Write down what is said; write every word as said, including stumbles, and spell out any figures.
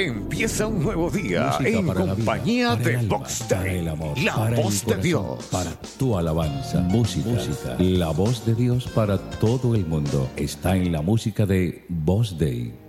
Empieza un nuevo día Música en para la compañía vida, para de el alma, Vox para Day, el amor, la para el voz de corazón, Dios. para tu alabanza. Música, música, la voz de Dios para todo el mundo. Está en la música de Vox Day.